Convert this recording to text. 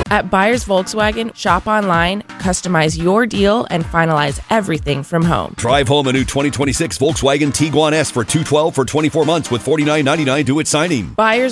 At Buyers Volkswagen, shop online, customize your deal, and finalize everything from home. Drive home a new 2026 Volkswagen Tiguan S for $212 for 24 months with $49.99 due at signing. Buyers